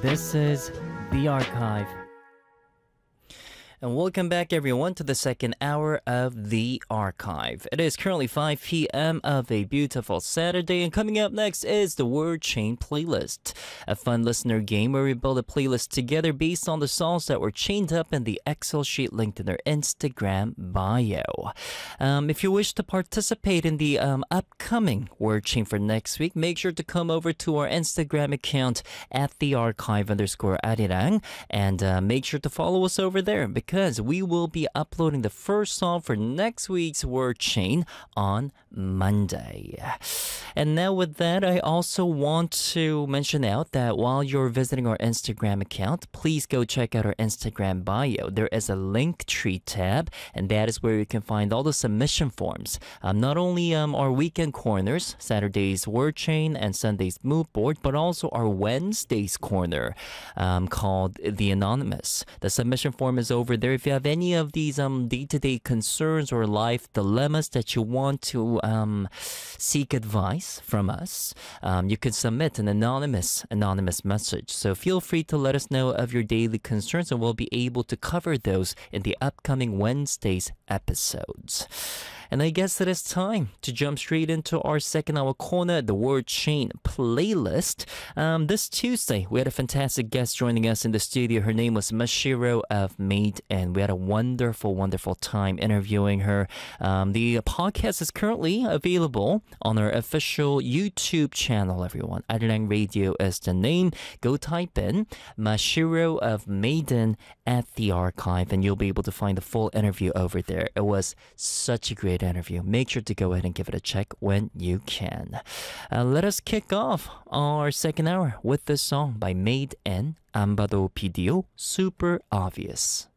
This is The Archive. And welcome back, everyone, to the second hour of The Archive. It is currently 5 p.m. of a beautiful Saturday, and coming up next is the Word Chain Playlist, a fun listener game where we build a playlist together based on the songs that were chained up in the Excel sheet linked in our Instagram bio. If you wish to participate in the upcoming Word Chain for next week, make sure to come over to our Instagram account at thearchive_arirang and make sure to follow us over there, because we will be uploading the first song for next week's Word Chain on Monday. And now with that, I also want to mention out that while you're visiting our Instagram account, please go check out our Instagram bio. There is a Linktree tab, and that is where you can find all the submission forms. Not only our weekend corners, Saturday's Word Chain and Sunday's Mood Board, but also our Wednesday's corner called The Anonymous. The submission form is over there. If you have any of these day-to-day concerns or life dilemmas that you want to seek advice from us, you can submit an anonymous message. So feel free to let us know of your daily concerns, and we'll be able to cover those in the upcoming Wednesday's episodes. And I guess it is time to jump straight into our second hour corner, the Word Chain Playlist. This Tuesday, we had a fantastic guest joining us in the studio. Her name was Mashiro of Made, and we had a wonderful, wonderful time interviewing her. The podcast is currently available on our official YouTube channel, everyone. Arirang Radio is the name. Go type in Mashiro of Maiden at the archive, and you'll be able to find the full interview over there. It was such a great interview. Make sure to go ahead and give it a check when you can. Let us kick off our second hour with this song by Made and Ambado PDO, Super Obvious.